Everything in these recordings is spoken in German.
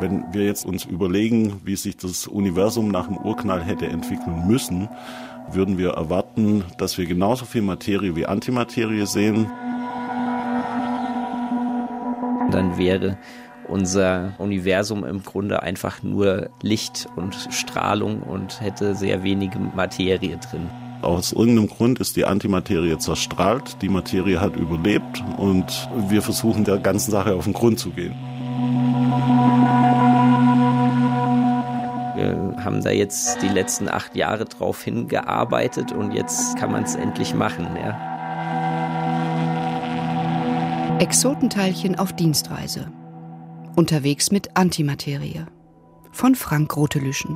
Wenn wir jetzt uns überlegen, wie sich das Universum nach dem Urknall hätte entwickeln müssen, würden wir erwarten, dass wir genauso viel Materie wie Antimaterie sehen. Dann wäre unser Universum im Grunde einfach nur Licht und Strahlung und hätte sehr wenige Materie drin. Aus irgendeinem Grund ist die Antimaterie zerstrahlt, die Materie hat überlebt und wir versuchen der ganzen Sache auf den Grund zu gehen. Wir haben da jetzt die letzten 8 Jahre drauf hingearbeitet und jetzt kann man es endlich machen. Ja. Exotenteilchen auf Dienstreise. Unterwegs mit Antimaterie. Von Frank Rotelüschen.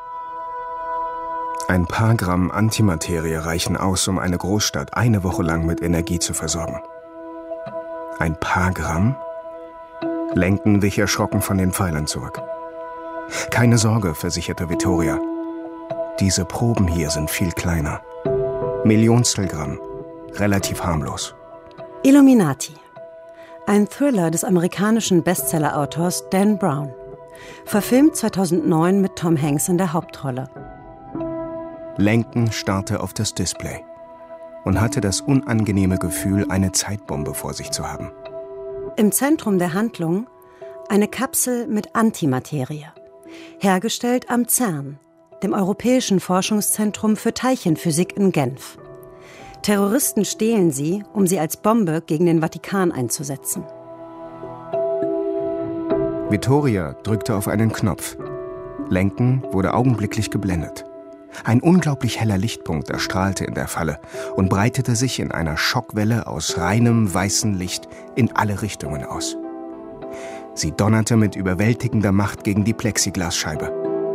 Ein paar Gramm Antimaterie reichen aus, um eine Großstadt eine Woche lang mit Energie zu versorgen. Ein paar Gramm? Lenken wich erschrocken von den Pfeilern zurück. Keine Sorge, versicherte Vittoria. Diese Proben hier sind viel kleiner. Millionstel Gramm. Relativ harmlos. Illuminati. Ein Thriller des amerikanischen Bestseller-Autors Dan Brown. Verfilmt 2009 mit Tom Hanks in der Hauptrolle. Lenken starrte auf das Display und hatte das unangenehme Gefühl, eine Zeitbombe vor sich zu haben. Im Zentrum der Handlung eine Kapsel mit Antimaterie. Hergestellt am CERN, dem Europäischen Forschungszentrum für Teilchenphysik in Genf. Terroristen stehlen sie, um sie als Bombe gegen den Vatikan einzusetzen. Vittoria drückte auf einen Knopf. Lenken wurde augenblicklich geblendet. Ein unglaublich heller Lichtpunkt erstrahlte in der Falle und breitete sich in einer Schockwelle aus reinem weißem Licht in alle Richtungen aus. Sie donnerte mit überwältigender Macht gegen die Plexiglasscheibe.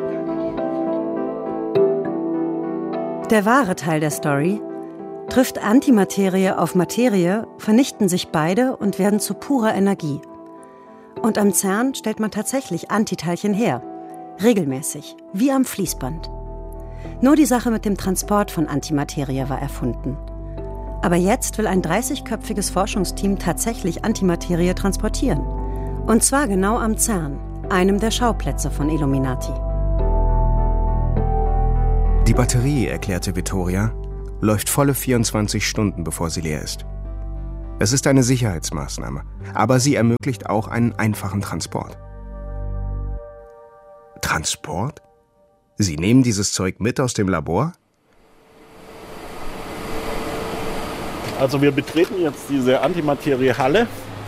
Der wahre Teil der Story: trifft Antimaterie auf Materie, vernichten sich beide und werden zu purer Energie. Und am CERN stellt man tatsächlich Antiteilchen her. Regelmäßig, wie am Fließband. Nur die Sache mit dem Transport von Antimaterie war erfunden. Aber jetzt will ein 30-köpfiges Forschungsteam tatsächlich Antimaterie transportieren. Und zwar genau am CERN, einem der Schauplätze von Illuminati. Die Batterie, erklärte Vittoria, läuft volle 24 Stunden, bevor sie leer ist. Es ist eine Sicherheitsmaßnahme, aber sie ermöglicht auch einen einfachen Transport. Transport? Sie nehmen dieses Zeug mit aus dem Labor? Also wir betreten jetzt diese Antimaterie-Halle.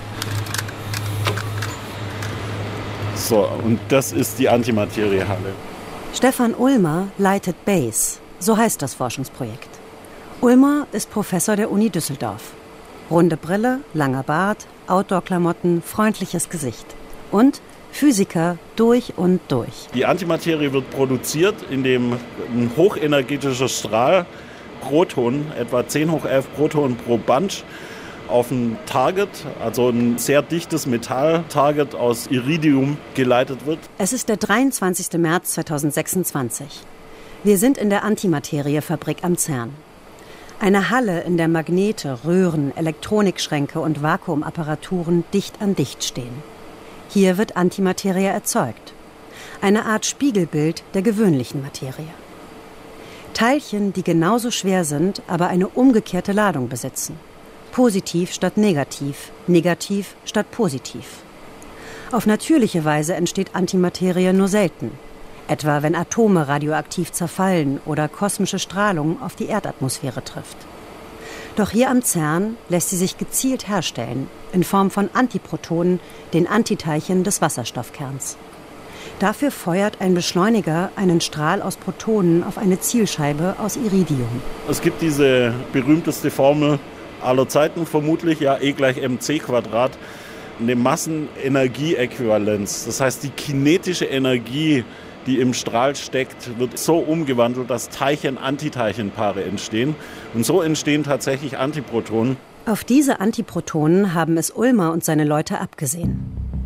So, und das ist die Antimaterie-Halle. Stefan Ulmer leitet BASE, so heißt das Forschungsprojekt. Ulmer ist Professor der Uni Düsseldorf. Runde Brille, langer Bart, Outdoor-Klamotten, freundliches Gesicht. Und Physiker durch und durch. Die Antimaterie wird produziert, indem ein hochenergetischer Strahl, Proton, etwa 10 hoch 11 Protonen pro Bunch, auf ein Target, also ein sehr dichtes Metall-Target aus Iridium, geleitet wird. Es ist der 23. März 2026. Wir sind in der Antimateriefabrik am CERN. Eine Halle, in der Magnete, Röhren, Elektronikschränke und Vakuumapparaturen dicht an dicht stehen. Hier wird Antimaterie erzeugt. Eine Art Spiegelbild der gewöhnlichen Materie. Teilchen, die genauso schwer sind, aber eine umgekehrte Ladung besitzen. Positiv statt negativ, negativ statt positiv. Auf natürliche Weise entsteht Antimaterie nur selten. Etwa wenn Atome radioaktiv zerfallen oder kosmische Strahlung auf die Erdatmosphäre trifft. Doch hier am CERN lässt sie sich gezielt herstellen, in Form von Antiprotonen, den Antiteilchen des Wasserstoffkerns. Dafür feuert ein Beschleuniger einen Strahl aus Protonen auf eine Zielscheibe aus Iridium. Es gibt diese berühmteste Formel aller Zeiten vermutlich, ja, E = mc², eine Massenenergieäquivalenz. Das heißt, die kinetische Energie, die im Strahl steckt, wird so umgewandelt, dass Teilchen-Antiteilchenpaare entstehen. Und so entstehen tatsächlich Antiprotonen. Auf diese Antiprotonen haben es Ulmer und seine Leute abgesehen.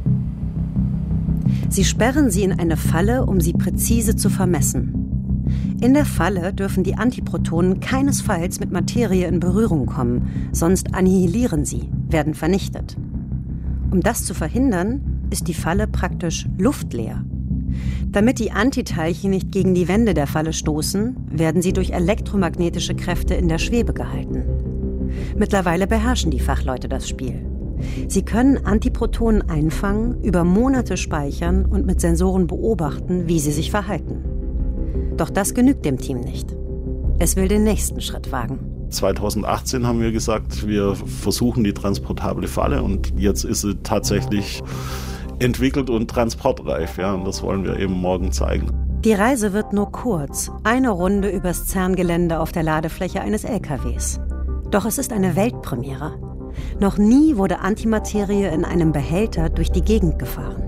Sie sperren sie in eine Falle, um sie präzise zu vermessen. In der Falle dürfen die Antiprotonen keinesfalls mit Materie in Berührung kommen, sonst annihilieren sie, werden vernichtet. Um das zu verhindern, ist die Falle praktisch luftleer. Damit die Antiteilchen nicht gegen die Wände der Falle stoßen, werden sie durch elektromagnetische Kräfte in der Schwebe gehalten. Mittlerweile beherrschen die Fachleute das Spiel. Sie können Antiprotonen einfangen, über Monate speichern und mit Sensoren beobachten, wie sie sich verhalten. Doch das genügt dem Team nicht. Es will den nächsten Schritt wagen. 2018 haben wir gesagt, wir versuchen die transportable Falle und jetzt ist sie tatsächlich entwickelt und transportreif. Ja, und das wollen wir eben morgen zeigen. Die Reise wird nur kurz, eine Runde übers CERN-Gelände auf der Ladefläche eines LKWs. Doch es ist eine Weltpremiere. Noch nie wurde Antimaterie in einem Behälter durch die Gegend gefahren.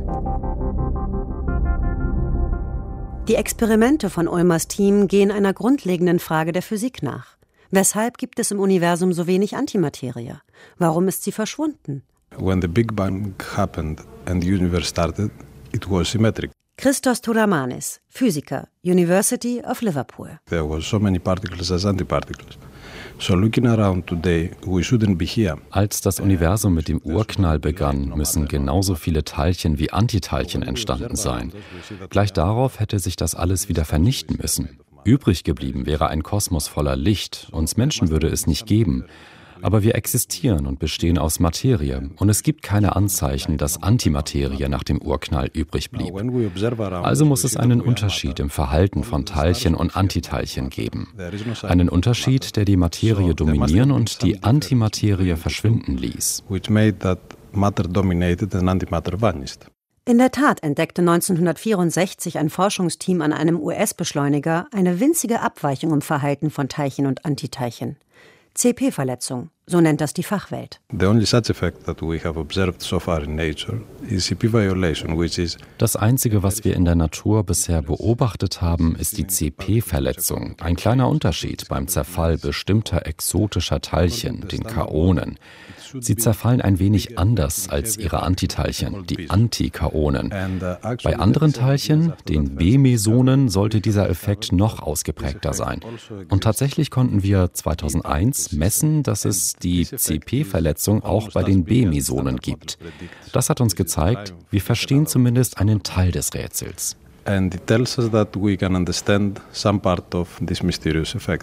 Die Experimente von Ulmers Team gehen einer grundlegenden Frage der Physik nach. Weshalb gibt es im Universum so wenig Antimaterie? Warum ist sie verschwunden? When the Big Bang happened and the universe started, it was symmetric. Christos Touramanis, Physiker, University of Liverpool. There were so many particles as antiparticles. So looking around today, we shouldn't be here. Als das Universum mit dem Urknall begann, müssen genauso viele Teilchen wie Antiteilchen entstanden sein. Gleich darauf hätte sich das alles wieder vernichten müssen. Übrig geblieben wäre ein Kosmos voller Licht. Uns Menschen würde es nicht geben. Aber wir existieren und bestehen aus Materie. Und es gibt keine Anzeichen, dass Antimaterie nach dem Urknall übrig blieb. Also muss es einen Unterschied im Verhalten von Teilchen und Antiteilchen geben. Einen Unterschied, der die Materie dominieren und die Antimaterie verschwinden ließ. In der Tat entdeckte 1964 ein Forschungsteam an einem US-Beschleuniger eine winzige Abweichung im Verhalten von Teilchen und Antiteilchen. CP-Verletzung, so nennt das die Fachwelt. Das Einzige, was wir in der Natur bisher beobachtet haben, ist die CP-Verletzung. Ein kleiner Unterschied beim Zerfall bestimmter exotischer Teilchen, den Kaonen. Sie zerfallen ein wenig anders als ihre Antiteilchen, die Antikaonen. Bei anderen Teilchen, den B-Mesonen, sollte dieser Effekt noch ausgeprägter sein. Und tatsächlich konnten wir 2001 messen, dass es die CP-Verletzung auch bei den B-Mesonen gibt. Das hat uns gezeigt, wir verstehen zumindest einen Teil des Rätsels. And it tells us that we can understand some part of this mysterious effect.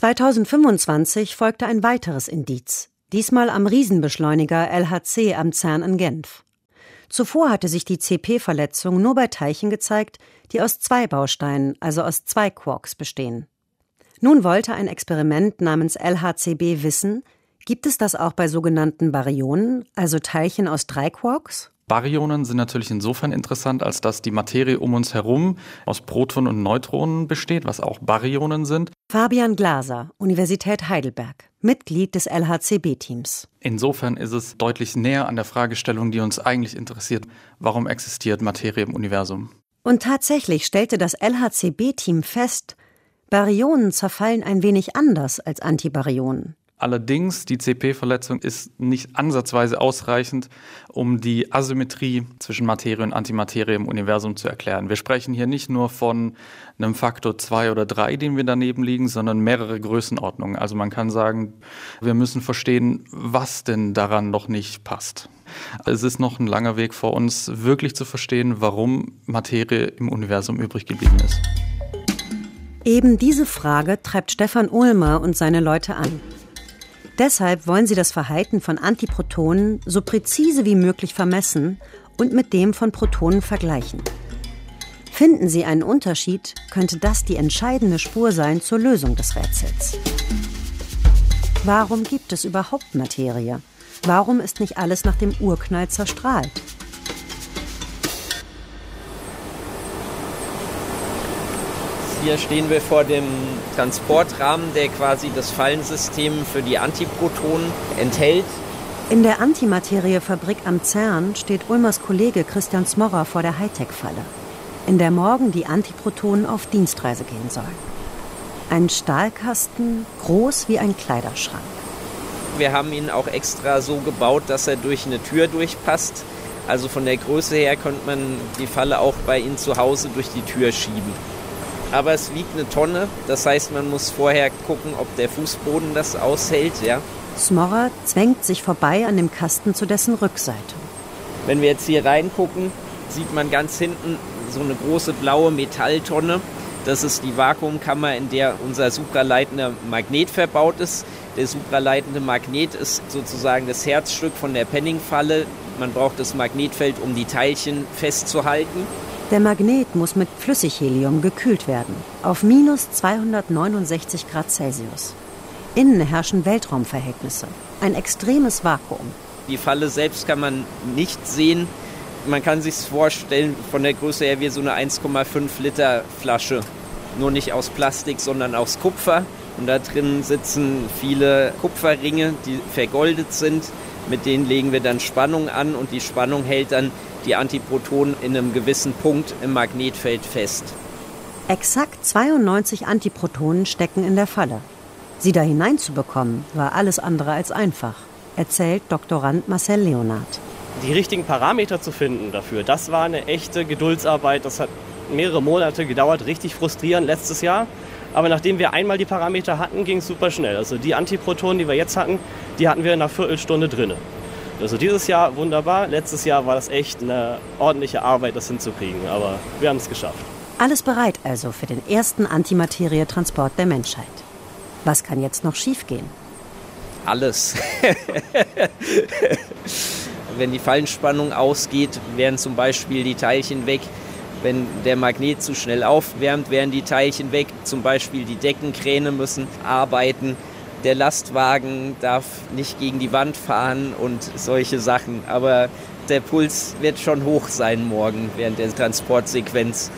2025 folgte ein weiteres Indiz. Diesmal am Riesenbeschleuniger LHC am CERN in Genf. Zuvor hatte sich die CP-Verletzung nur bei Teilchen gezeigt, die aus 2 Bausteinen, also aus 2 Quarks, bestehen. Nun wollte ein Experiment namens LHCb wissen, gibt es das auch bei sogenannten Baryonen, also Teilchen aus 3 Quarks? Baryonen sind natürlich insofern interessant, als dass die Materie um uns herum aus Protonen und Neutronen besteht, was auch Baryonen sind. Fabian Glaser, Universität Heidelberg, Mitglied des LHCb-Teams. Insofern ist es deutlich näher an der Fragestellung, die uns eigentlich interessiert. Warum existiert Materie im Universum? Und tatsächlich stellte das LHCb-Team fest, Baryonen zerfallen ein wenig anders als Antibaryonen. Allerdings, die CP-Verletzung ist nicht ansatzweise ausreichend, um die Asymmetrie zwischen Materie und Antimaterie im Universum zu erklären. Wir sprechen hier nicht nur von einem Faktor 2 oder 3, den wir daneben liegen, sondern mehrere Größenordnungen. Also man kann sagen, wir müssen verstehen, was denn daran noch nicht passt. Es ist noch ein langer Weg vor uns, wirklich zu verstehen, warum Materie im Universum übrig geblieben ist. Eben diese Frage treibt Stefan Ulmer und seine Leute an. Deshalb wollen sie das Verhalten von Antiprotonen so präzise wie möglich vermessen und mit dem von Protonen vergleichen. Finden sie einen Unterschied, könnte das die entscheidende Spur sein zur Lösung des Rätsels. Warum gibt es überhaupt Materie? Warum ist nicht alles nach dem Urknall zerstrahlt? Hier stehen wir vor dem Transportrahmen, der quasi das Fallensystem für die Antiprotonen enthält. In der Antimateriefabrik am CERN steht Ulmers Kollege Christian Smorrer vor der Hightech-Falle, in der morgen die Antiprotonen auf Dienstreise gehen sollen. Ein Stahlkasten, groß wie ein Kleiderschrank. Wir haben ihn auch extra so gebaut, dass er durch eine Tür durchpasst. Also von der Größe her könnte man die Falle auch bei Ihnen zu Hause durch die Tür schieben. Aber es wiegt 1 Tonne, das heißt, man muss vorher gucken, ob der Fußboden das aushält, ja. Smorrer zwängt sich vorbei an dem Kasten zu dessen Rückseite. Wenn wir jetzt hier reingucken, sieht man ganz hinten so eine große blaue Metalltonne. Das ist die Vakuumkammer, in der unser supraleitender Magnet verbaut ist. Der supraleitende Magnet ist sozusagen das Herzstück von der Penning-Falle. Man braucht das Magnetfeld, um die Teilchen festzuhalten. Der Magnet muss mit Flüssighelium gekühlt werden, auf minus 269 Grad Celsius. Innen herrschen Weltraumverhältnisse, ein extremes Vakuum. Die Falle selbst kann man nicht sehen. Man kann sich vorstellen, von der Größe her wie so eine 1,5 Liter Flasche. Nur nicht aus Plastik, sondern aus Kupfer. Und da drin sitzen viele Kupferringe, die vergoldet sind. Mit denen legen wir dann Spannung an und die Spannung hält dann die Antiprotonen in einem gewissen Punkt im Magnetfeld fest. Exakt 92 Antiprotonen stecken in der Falle. Sie da hineinzubekommen, war alles andere als einfach, erzählt Doktorand Marcel Leonard. Die richtigen Parameter zu finden dafür, das war eine echte Geduldsarbeit. Das hat mehrere Monate gedauert, richtig frustrierend letztes Jahr. Aber nachdem wir einmal die Parameter hatten, ging es super schnell. Also die Antiprotonen, die wir jetzt hatten, die hatten wir in einer Viertelstunde drin. Also dieses Jahr wunderbar, letztes Jahr war das echt eine ordentliche Arbeit, das hinzukriegen. Aber wir haben es geschafft. Alles bereit also für den ersten Antimaterietransport der Menschheit. Was kann jetzt noch schiefgehen? Alles. Wenn die Fallenspannung ausgeht, wären zum Beispiel die Teilchen weg. Wenn der Magnet zu schnell aufwärmt, wären die Teilchen weg. Zum Beispiel die Deckenkräne müssen arbeiten. Der Lastwagen darf nicht gegen die Wand fahren und solche Sachen. Aber der Puls wird schon hoch sein morgen während der Transportsequenz.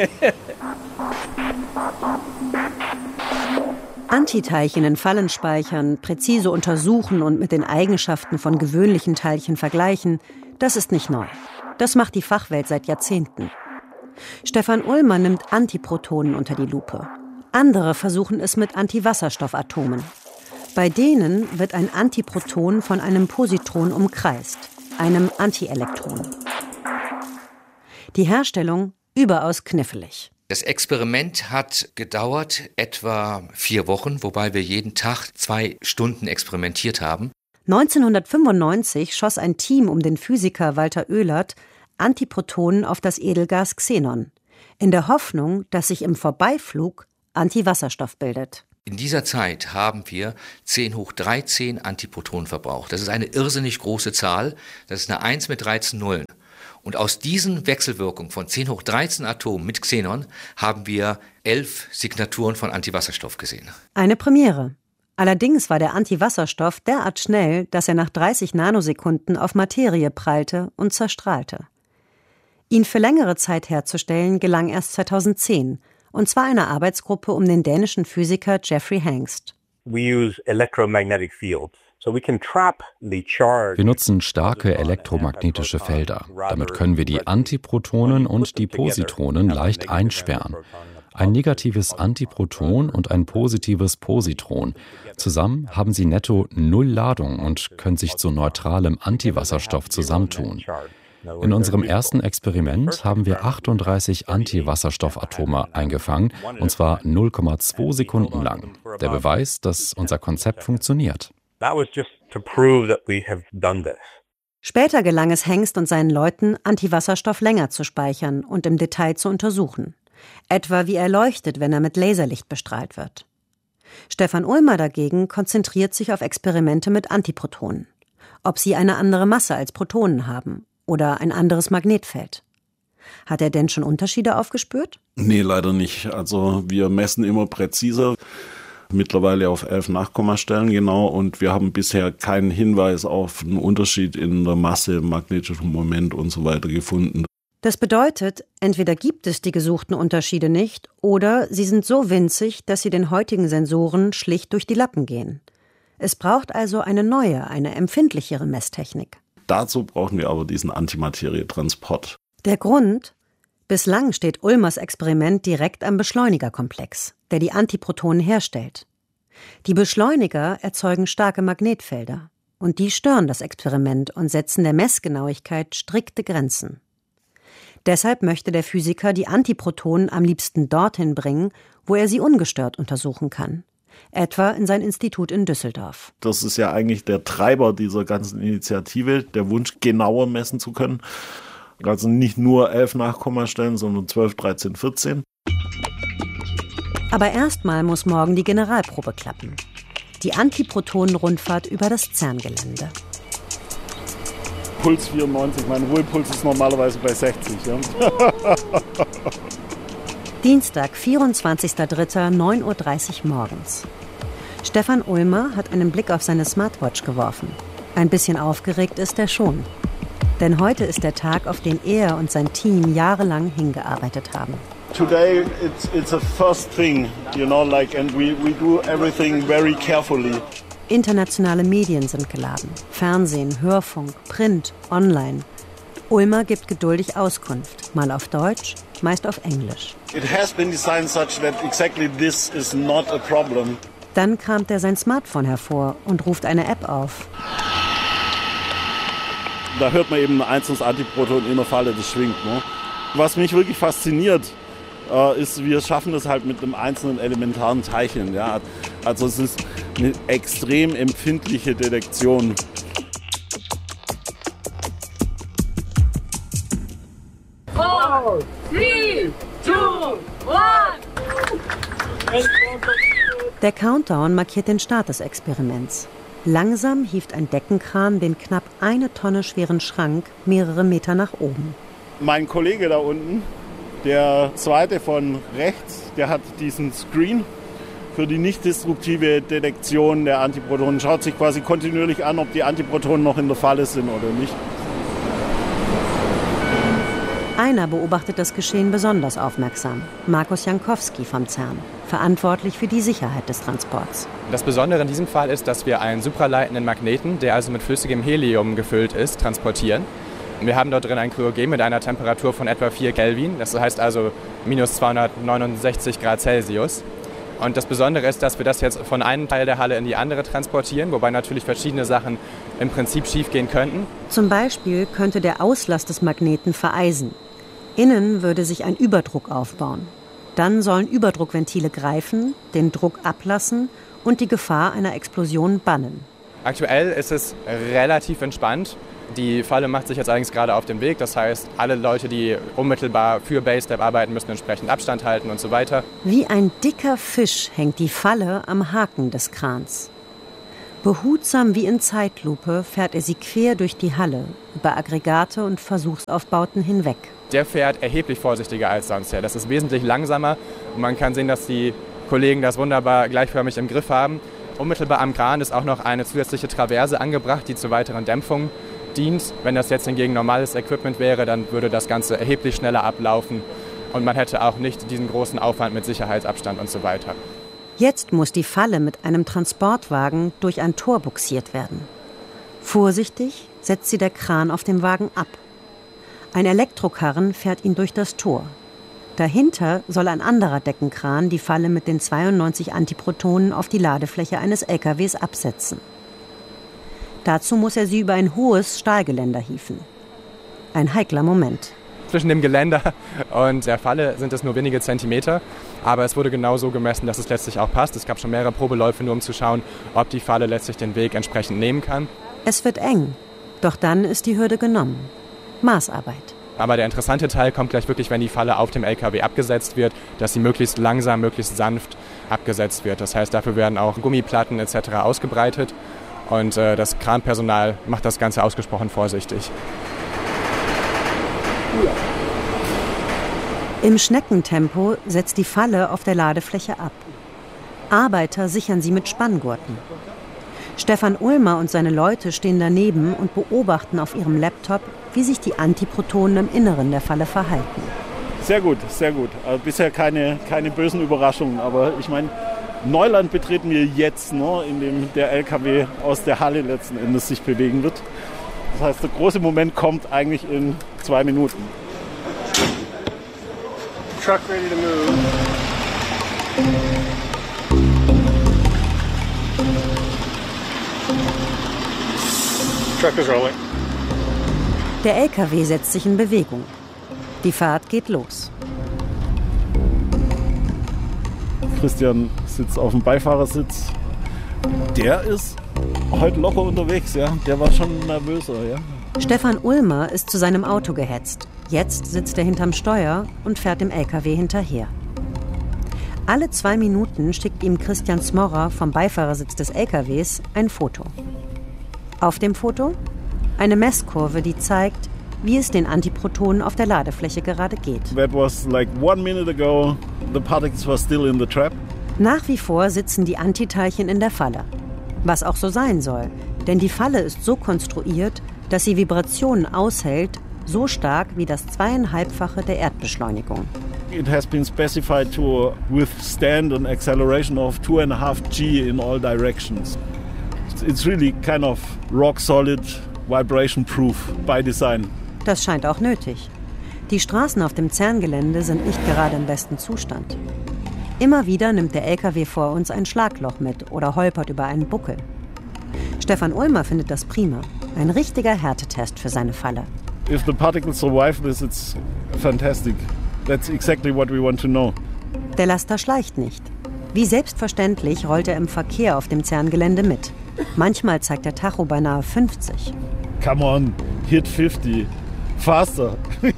Antiteilchen in Fallen speichern, präzise untersuchen und mit den Eigenschaften von gewöhnlichen Teilchen vergleichen, das ist nicht neu. Das macht die Fachwelt seit Jahrzehnten. Stefan Ulmer nimmt Antiprotonen unter die Lupe. Andere versuchen es mit Antiwasserstoffatomen. Bei denen wird ein Antiproton von einem Positron umkreist, einem Antielektron. Die Herstellung überaus knifflig. Das Experiment hat gedauert etwa 4 Wochen, wobei wir jeden Tag 2 Stunden experimentiert haben. 1995 schoss ein Team um den Physiker Walter Oehlert Antiprotonen auf das Edelgas Xenon, in der Hoffnung, dass sich im Vorbeiflug Antiwasserstoff bildet. In dieser Zeit haben wir 10 hoch 13 Antiprotonen verbraucht. Das ist eine irrsinnig große Zahl. Das ist eine 1 mit 13 Nullen. Und aus diesen Wechselwirkungen von 10 hoch 13 Atomen mit Xenon haben wir 11 Signaturen von Antiwasserstoff gesehen. Eine Premiere. Allerdings war der Antiwasserstoff derart schnell, dass er nach 30 Nanosekunden auf Materie prallte und zerstrahlte. Ihn für längere Zeit herzustellen gelang erst 2010, und zwar einer Arbeitsgruppe um den dänischen Physiker Jeffrey Hangst. Wir nutzen starke elektromagnetische Felder. Damit können wir die Antiprotonen und die Positronen leicht einsperren. Ein negatives Antiproton und ein positives Positron. Zusammen haben sie netto 0 Ladung und können sich zu neutralem Antiwasserstoff zusammentun. In unserem ersten Experiment haben wir 38 Antiwasserstoffatome eingefangen, und zwar 0,2 Sekunden lang. Der Beweis, dass unser Konzept funktioniert. Später gelang es Hengst und seinen Leuten, Antiwasserstoff länger zu speichern und im Detail zu untersuchen. Etwa wie er leuchtet, wenn er mit Laserlicht bestrahlt wird. Stefan Ulmer dagegen konzentriert sich auf Experimente mit Antiprotonen. Ob sie eine andere Masse als Protonen haben oder ein anderes Magnetfeld. Hat er denn schon Unterschiede aufgespürt? Nee, leider nicht. Also wir messen immer präziser. Mittlerweile auf 11 Nachkommastellen genau, und wir haben bisher keinen Hinweis auf einen Unterschied in der Masse, magnetischem Moment und so weiter gefunden. Das bedeutet, entweder gibt es die gesuchten Unterschiede nicht oder sie sind so winzig, dass sie den heutigen Sensoren schlicht durch die Lappen gehen. Es braucht also eine neue, eine empfindlichere Messtechnik. Dazu brauchen wir aber diesen Antimaterietransport. Der Grund? Bislang steht Ulmers Experiment direkt am Beschleunigerkomplex, der die Antiprotonen herstellt. Die Beschleuniger erzeugen starke Magnetfelder und die stören das Experiment und setzen der Messgenauigkeit strikte Grenzen. Deshalb möchte der Physiker die Antiprotonen am liebsten dorthin bringen, wo er sie ungestört untersuchen kann, etwa in sein Institut in Düsseldorf. Das ist ja eigentlich der Treiber dieser ganzen Initiative, der Wunsch, genauer messen zu können. Also nicht nur 11 Nachkommastellen, sondern 12, 13, 14. Aber erstmal muss morgen die Generalprobe klappen. Die Antiprotonen-Rundfahrt über das CERN-Gelände. Puls 94, mein Ruhepuls ist normalerweise bei 60. Ja? Dienstag, 24.03., 9.30 Uhr morgens. Stefan Ulmer hat einen Blick auf seine Smartwatch geworfen. Ein bisschen aufgeregt ist er schon. Denn heute ist der Tag, auf den er und sein Team jahrelang hingearbeitet haben. Today it's a first thing, you know, like, and we do everything very carefully. Internationale Medien sind geladen. Fernsehen, Hörfunk, Print, Online. Ulmer gibt geduldig Auskunft. Mal auf Deutsch, meist auf Englisch. It has been designed such that exactly this is not a problem. Dann kramt er sein Smartphone hervor und ruft eine App auf. Da hört man eben ein einzelnes Antiproton in der Falle, das schwingt. Ne? Was mich wirklich fasziniert, ist, wir schaffen das halt mit einem einzelnen elementaren Teilchen. Ja? Also es ist eine extrem empfindliche Detektion. Four, 3, 2, 1. Der Countdown markiert den Start des Experiments. Langsam hieft ein Deckenkran den knapp 1 Tonne schweren Schrank mehrere Meter nach oben. Mein Kollege da unten, der zweite von rechts, der hat diesen Screen für die nicht destruktive Detektion der Antiprotonen. Schaut sich quasi kontinuierlich an, ob die Antiprotonen noch in der Falle sind oder nicht. Einer beobachtet das Geschehen besonders aufmerksam. Markus Jankowski vom CERN, verantwortlich für die Sicherheit des Transports. Das Besondere in diesem Fall ist, dass wir einen supraleitenden Magneten, der also mit flüssigem Helium gefüllt ist, transportieren. Wir haben dort drin ein Kryogen mit einer Temperatur von etwa 4 Kelvin, das heißt also minus 269 Grad Celsius. Und das Besondere ist, dass wir das jetzt von einem Teil der Halle in die andere transportieren, wobei natürlich verschiedene Sachen im Prinzip schiefgehen könnten. Zum Beispiel könnte der Auslass des Magneten vereisen. Innen würde sich ein Überdruck aufbauen. Dann sollen Überdruckventile greifen, den Druck ablassen und die Gefahr einer Explosion bannen. Aktuell ist es relativ entspannt. Die Falle macht sich jetzt allerdings gerade auf den Weg. Das heißt, alle Leute, die unmittelbar für BaseStep arbeiten, müssen entsprechend Abstand halten und so weiter. Wie ein dicker Fisch hängt die Falle am Haken des Krans. Behutsam wie in Zeitlupe fährt er sie quer durch die Halle, über Aggregate und Versuchsaufbauten hinweg. Der fährt erheblich vorsichtiger als sonst her. Das ist wesentlich langsamer und man kann sehen, dass die Kollegen das wunderbar gleichförmig im Griff haben. Unmittelbar am Kran ist auch noch eine zusätzliche Traverse angebracht, die zur weiteren Dämpfung dient. Wenn das jetzt hingegen normales Equipment wäre, dann würde das Ganze erheblich schneller ablaufen und man hätte auch nicht diesen großen Aufwand mit Sicherheitsabstand und so weiter. Jetzt muss die Falle mit einem Transportwagen durch ein Tor bugsiert werden. Vorsichtig setzt sie der Kran auf dem Wagen ab. Ein Elektrokarren fährt ihn durch das Tor. Dahinter soll ein anderer Deckenkran die Falle mit den 92 Antiprotonen auf die Ladefläche eines LKWs absetzen. Dazu muss er sie über ein hohes Stahlgeländer hieven. Ein heikler Moment. Zwischen dem Geländer und der Falle sind es nur wenige Zentimeter, aber es wurde genau so gemessen, dass es letztlich auch passt. Es gab schon mehrere Probeläufe, nur um zu schauen, ob die Falle letztlich den Weg entsprechend nehmen kann. Es wird eng, doch dann ist die Hürde genommen. Maßarbeit. Aber der interessante Teil kommt gleich wirklich, wenn die Falle auf dem LKW abgesetzt wird, dass sie möglichst langsam, möglichst sanft abgesetzt wird. Das heißt, dafür werden auch Gummiplatten etc. ausgebreitet und das Kranpersonal macht das Ganze ausgesprochen vorsichtig. Im Schneckentempo setzt die Falle auf der Ladefläche ab. Arbeiter sichern sie mit Spanngurten. Stefan Ulmer und seine Leute stehen daneben und beobachten auf ihrem Laptop, wie sich die Antiprotonen im Inneren der Falle verhalten. Sehr gut, sehr gut. Also bisher keine bösen Überraschungen, aber ich meine, Neuland betreten wir jetzt, ne, in dem der LKW aus der Halle letzten Endes sich bewegen wird. Das heißt, der große Moment kommt eigentlich in 2 Minuten. Truck ready to move. Truck is rolling. Der LKW setzt sich in Bewegung. Die Fahrt geht los. Christian sitzt auf dem Beifahrersitz. Der ist heute locker unterwegs, ja. Der war schon nervöser, ja. Stefan Ulmer ist zu seinem Auto gehetzt. Jetzt sitzt er hinterm Steuer und fährt dem LKW hinterher. Alle 2 Minuten schickt ihm Christian Smorrer vom Beifahrersitz des LKWs ein Foto. Auf dem Foto eine Messkurve, die zeigt, wie es den Antiprotonen auf der Ladefläche gerade geht. That was like 1 minute ago. The particles were still in the trap. Nach wie vor sitzen die Antiteilchen in der Falle. Was auch so sein soll, denn die Falle ist so konstruiert, dass sie Vibrationen aushält, so stark wie das 2,5-fache der Erdbeschleunigung. It has been specified to withstand an acceleration of 2.5 G in all directions. It's really kind of rock solid, vibration proof by design. Das scheint auch nötig. Die Straßen auf dem CERN-Gelände sind nicht gerade im besten Zustand. Immer wieder nimmt der LKW vor uns ein Schlagloch mit oder holpert über einen Buckel. Stefan Ulmer findet das prima. Ein richtiger Härtetest für seine Falle. If the particles survive this, it's fantastic. That's exactly what we want to know. Der Laster schleicht nicht. Wie selbstverständlich rollt er im Verkehr auf dem CERN-Gelände mit. Manchmal zeigt der Tacho beinahe 50. Come on, hit 50. Faster.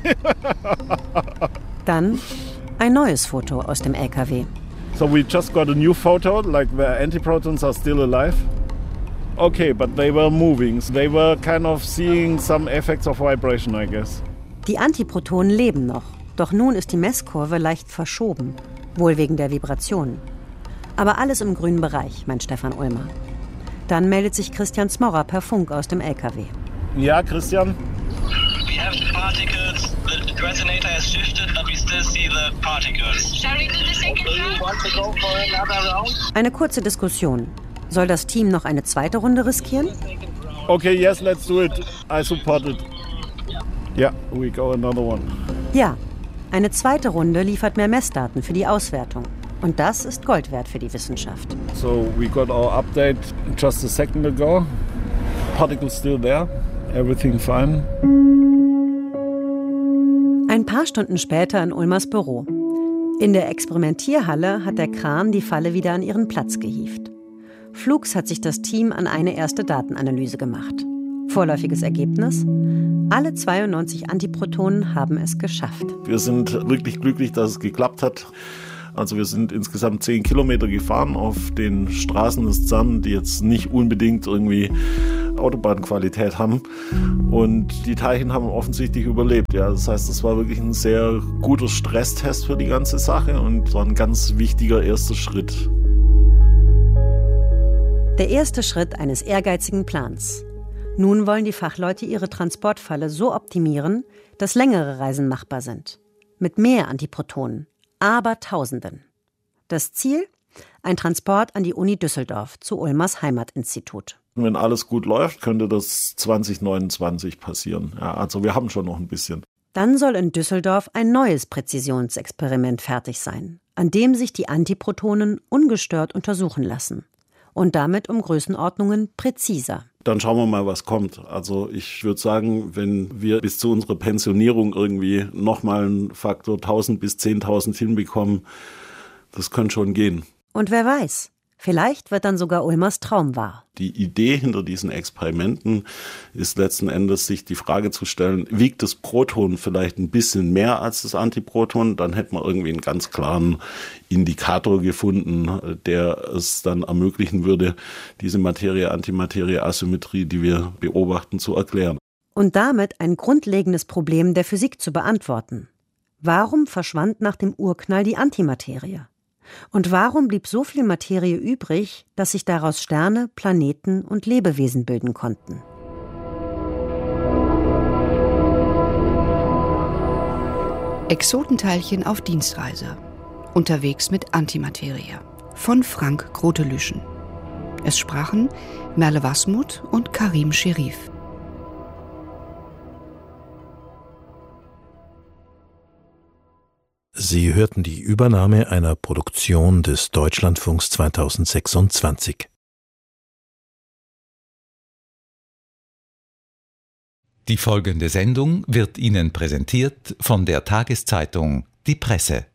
Dann ein neues Foto aus dem LKW. So we just got a new photo, like the antiprotons are still alive. Okay, but they were moving. They were kind of seeing some effects of vibration, I guess. Die Antiprotonen leben noch. Doch nun ist die Messkurve leicht verschoben. Wohl wegen der Vibrationen. Aber alles im grünen Bereich, meint Stefan Ulmer. Dann meldet sich Christian Smorrer per Funk aus dem LKW. Ja, Christian? We have the particles. The resonator has shifted, but we still see the particles. Shall we do the second round? Want to go for another round? Eine kurze Diskussion. Soll das Team noch eine zweite Runde riskieren? Okay, yes, let's do it. I support it. Yeah, we go another one. Ja, eine zweite Runde liefert mehr Messdaten für die Auswertung. Und das ist Gold wert für die Wissenschaft. So we got our update just a second ago. Particles still there. Everything fine. Ein paar Stunden später in Ulmers Büro. In der Experimentierhalle hat der Kran die Falle wieder an ihren Platz gehievt. Flugs hat sich das Team an eine erste Datenanalyse gemacht. Vorläufiges Ergebnis? Alle 92 Antiprotonen haben es geschafft. Wir sind wirklich glücklich, dass es geklappt hat. Also wir sind insgesamt 10 Kilometer gefahren auf den Straßen des CERN, die jetzt nicht unbedingt irgendwie Autobahnqualität haben. Und die Teilchen haben offensichtlich überlebt. Ja, das heißt, es war wirklich ein sehr guter Stresstest für die ganze Sache und war ein ganz wichtiger erster Schritt. Der erste Schritt eines ehrgeizigen Plans. Nun wollen die Fachleute ihre Transportfalle so optimieren, dass längere Reisen machbar sind. Mit mehr Antiprotonen, aber Tausenden. Das Ziel? Ein Transport an die Uni Düsseldorf zu Ulmers Heimatinstitut. Wenn alles gut läuft, könnte das 2029 passieren. Ja, also wir haben schon noch ein bisschen. Dann soll in Düsseldorf ein neues Präzisionsexperiment fertig sein, an dem sich die Antiprotonen ungestört untersuchen lassen. Und damit um Größenordnungen präziser. Dann schauen wir mal, was kommt. Also ich würde sagen, wenn wir bis zu unserer Pensionierung irgendwie nochmal einen Faktor 1000 bis 10.000 hinbekommen, das könnte schon gehen. Und wer weiß, vielleicht wird dann sogar Ulmers Traum wahr. Die Idee hinter diesen Experimenten ist letzten Endes, sich die Frage zu stellen, wiegt das Proton vielleicht ein bisschen mehr als das Antiproton? Dann hätten wir irgendwie einen ganz klaren Indikator gefunden, der es dann ermöglichen würde, diese Materie-Antimaterie-Asymmetrie, die wir beobachten, zu erklären. Und damit ein grundlegendes Problem der Physik zu beantworten. Warum verschwand nach dem Urknall die Antimaterie? Und warum blieb so viel Materie übrig, dass sich daraus Sterne, Planeten und Lebewesen bilden konnten? Exotenteilchen auf Dienstreise. Unterwegs mit Antimaterie. Von Frank Grote-Lüschen. Es sprachen Merle Wasmuth und Karim Scherif. Sie hörten die Übernahme einer Produktion des Deutschlandfunks 2026. Die folgende Sendung wird Ihnen präsentiert von der Tageszeitung Die Presse.